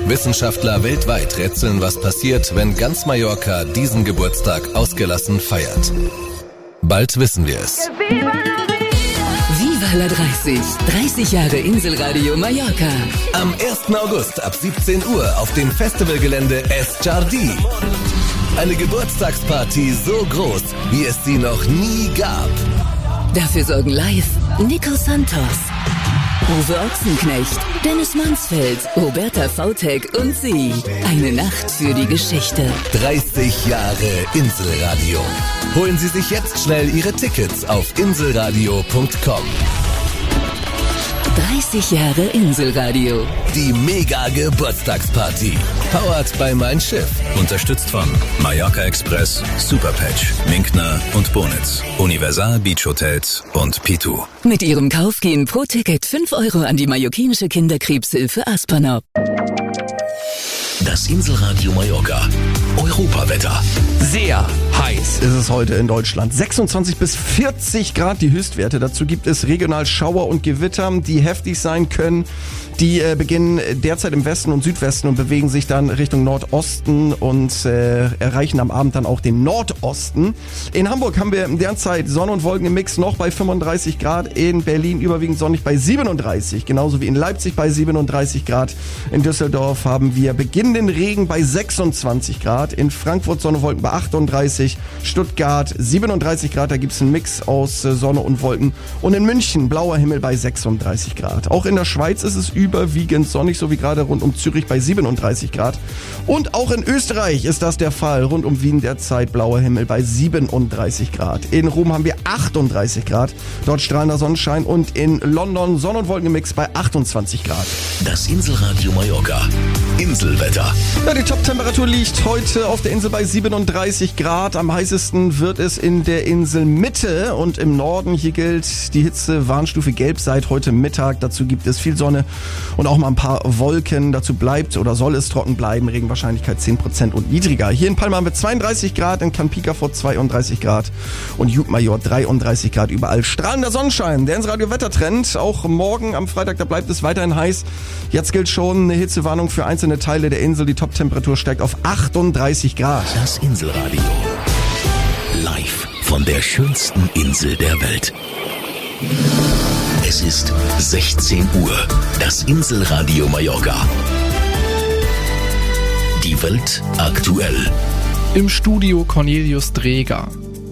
Wissenschaftler weltweit rätseln, was passiert, wenn ganz Mallorca diesen Geburtstag ausgelassen feiert. Bald wissen wir es. Viva la 30. 30 Jahre Inselradio Mallorca. Am 1. August ab 17 Uhr auf dem Festivalgelände Es Jardí. Eine Geburtstagsparty so groß, wie es sie noch nie gab. Dafür sorgen live Nico Santos, Uwe Ochsenknecht, Dennis Mansfeld, Roberta Vautek und sie. Eine Nacht für die Geschichte. 30 Jahre Inselradio. Holen Sie sich jetzt schnell Ihre Tickets auf inselradio.com. 30 Jahre Inselradio. Die Mega-Geburtstagsparty. Powered by Mein Schiff. Unterstützt von Mallorca Express, Superpatch, Minkner und Bonitz, Universal Beach Hotels und Pitu. Mit Ihrem Kauf gehen pro Ticket 5 Euro an die mallorquinische Kinderkrebshilfe Aspanop. Das Inselradio Mallorca. Europawetter. Sehr heiß ist es heute in Deutschland. 26 bis 40 Grad die Höchstwerte. Dazu gibt es regional Schauer und Gewitter, die heftig sein können. Die beginnen derzeit im Westen und Südwesten und bewegen sich dann Richtung Nordosten und erreichen am Abend dann auch den Nordosten. In Hamburg haben wir derzeit Sonne und Wolken im Mix noch bei 35 Grad. In Berlin überwiegend sonnig bei 37. Genauso wie in Leipzig bei 37 Grad. In Düsseldorf haben wir beginnenden Regen bei 26 Grad. In Frankfurt Sonne und Wolken bei 38. Stuttgart 37 Grad. Da gibt es einen Mix aus Sonne und Wolken. Und in München blauer Himmel bei 36 Grad. Auch in der Schweiz ist es überwiegend sonnig, so wie gerade rund um Zürich bei 37 Grad. Und auch in Österreich ist das der Fall. Rund um Wien derzeit blauer Himmel bei 37 Grad. In Rom haben wir 38 Grad. Dort strahlender Sonnenschein. Und in London Sonne- und Wolkenmix bei 28 Grad. Das Inselradio Mallorca. Inselwetter. Ja, die Top-Temperatur liegt heute auf der Insel bei 37 Grad. Am heißesten wird es in der Inselmitte und im Norden. Hier gilt die Hitze-Warnstufe Gelb seit heute Mittag. Dazu gibt es viel Sonne und auch mal ein paar Wolken. Dazu bleibt oder soll es trocken bleiben. Regenwahrscheinlichkeit 10% und niedriger. Hier in Palma haben wir 32 Grad, in Campica vor 32 Grad und Jutmajor 33 Grad. Überall strahlender Sonnenschein. Der Inselradio Wettertrend. Auch morgen am Freitag, da bleibt es weiterhin heiß. Jetzt gilt schon eine Hitzewarnung für einzelne Teile der Insel. Die Top-Temperatur steigt auf 38 Grad. Das Inselradio. Live von der schönsten Insel der Welt. Es ist 16 Uhr. Das Inselradio Mallorca. Die Welt aktuell. Im Studio Cornelius Dreger.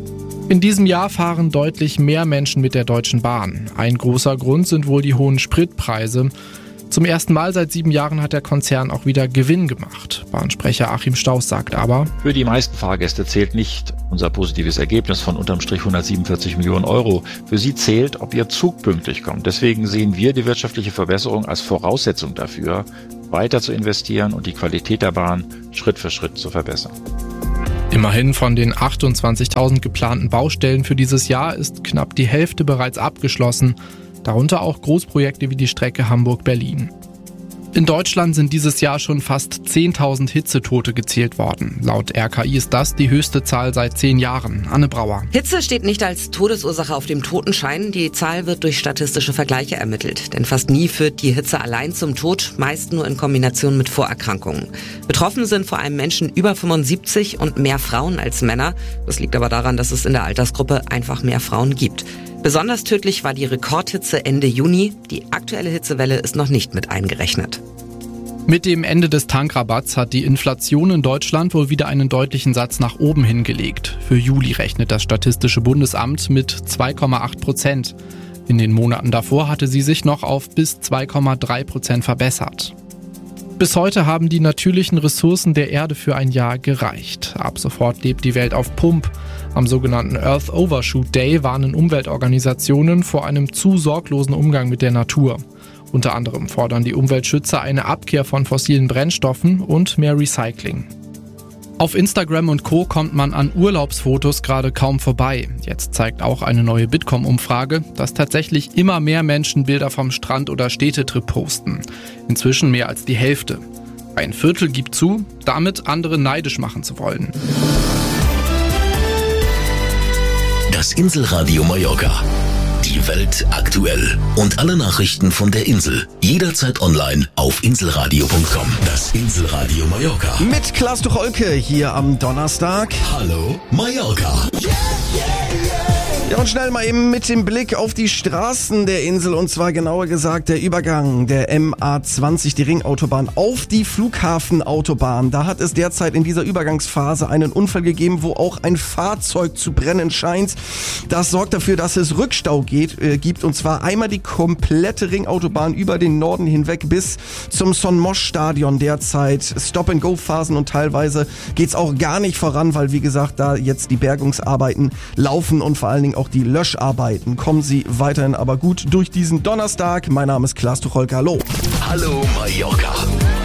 In diesem Jahr fahren deutlich mehr Menschen mit der Deutschen Bahn. Ein großer Grund sind wohl die hohen Spritpreise. Zum ersten Mal seit 7 Jahren hat der Konzern auch wieder Gewinn gemacht. Bahnsprecher Achim Stauß sagt aber: Für die meisten Fahrgäste zählt nicht unser positives Ergebnis von unterm Strich 147 Millionen Euro. Für sie zählt, ob ihr Zug pünktlich kommt. Deswegen sehen wir die wirtschaftliche Verbesserung als Voraussetzung dafür, weiter zu investieren und die Qualität der Bahn Schritt für Schritt zu verbessern. Immerhin von den 28.000 geplanten Baustellen für dieses Jahr ist knapp die Hälfte bereits abgeschlossen. Darunter auch Großprojekte wie die Strecke Hamburg-Berlin. In Deutschland sind dieses Jahr schon fast 10.000 Hitzetote gezählt worden. Laut RKI ist das die höchste Zahl seit 10 Jahren. Anne Brauer. Hitze steht nicht als Todesursache auf dem Totenschein. Die Zahl wird durch statistische Vergleiche ermittelt. Denn fast nie führt die Hitze allein zum Tod, meist nur in Kombination mit Vorerkrankungen. Betroffen sind vor allem Menschen über 75 und mehr Frauen als Männer. Das liegt aber daran, dass es in der Altersgruppe einfach mehr Frauen gibt. Besonders tödlich war die Rekordhitze Ende Juni. Die aktuelle Hitzewelle ist noch nicht mit eingerechnet. Mit dem Ende des Tankrabatts hat die Inflation in Deutschland wohl wieder einen deutlichen Satz nach oben hingelegt. Für Juli rechnet das Statistische Bundesamt mit 2,8%. In den Monaten davor hatte sie sich noch auf bis 2,3% verbessert. Bis heute haben die natürlichen Ressourcen der Erde für ein Jahr gereicht. Ab sofort lebt die Welt auf Pump. Am sogenannten Earth Overshoot Day warnen Umweltorganisationen vor einem zu sorglosen Umgang mit der Natur. Unter anderem fordern die Umweltschützer eine Abkehr von fossilen Brennstoffen und mehr Recycling. Auf Instagram und Co. kommt man an Urlaubsfotos gerade kaum vorbei. Jetzt zeigt auch eine neue Bitkom-Umfrage, dass tatsächlich immer mehr Menschen Bilder vom Strand oder Städtetrip posten. Inzwischen mehr als die Hälfte. Ein Viertel gibt zu, damit andere neidisch machen zu wollen. Das Inselradio Mallorca. Die Welt aktuell. Und alle Nachrichten von der Insel. Jederzeit online auf inselradio.com. Das Inselradio Mallorca. Mit Klaas Tucholke hier am Donnerstag. Hallo Mallorca. Ja, und schnell mal eben mit dem Blick auf die Straßen der Insel, und zwar genauer gesagt der Übergang der MA20, die Ringautobahn, auf die Flughafenautobahn. Da hat es derzeit in dieser Übergangsphase einen Unfall gegeben, wo auch ein Fahrzeug zu brennen scheint. Das sorgt dafür, dass es Rückstau gibt, und zwar einmal die komplette Ringautobahn über den Norden hinweg bis zum Son Mosch Stadion derzeit. Stop-and-Go-Phasen, und teilweise geht's auch gar nicht voran, weil wie gesagt da jetzt die Bergungsarbeiten laufen und vor allen Dingen auch die Löscharbeiten. Kommen Sie weiterhin aber gut durch diesen Donnerstag. Mein Name ist Klaas Tucholke. Hallo. Hallo Mallorca.